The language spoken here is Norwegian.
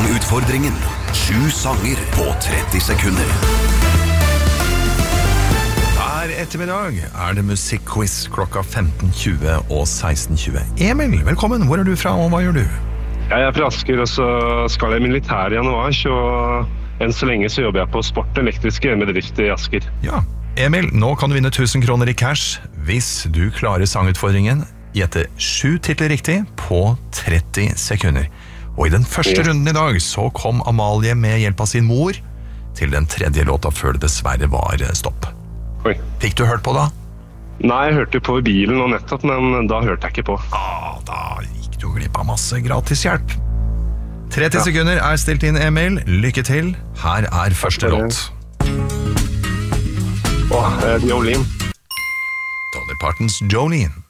Sangutfordringen. 7 sanger på 30 sekunder. Hver ettermiddag det musikkquiz klokka 15.20 og 16.20. Emil, velkommen. Hvor du fra, og hva gjør du? Jeg fra Asker, og så skal jeg i militær i januar, så enn så lenge så jobber jeg på Sport Elektriske, en bedrift i Asker. Ja, Emil, nå kan du vinne 1000 kroner i cash hvis du klarer sangutfordringen. Gjette 7 titler riktig på 30 sekunder. Og i den første runden i dag så kom Amalie med hjelp av sin mor til den tredje låta før det dessverre var stopp. Oi. Fikk du hørt på da? Nei, jeg hørte på i bilen og nettopp, men da hørte jeg ikke på. Da gikk du glipp av masse gratis hjelp. 30 sekunder stilt inn, Emil. Lykke til. Her første låt. Jolene. Dolly Partons Jolene.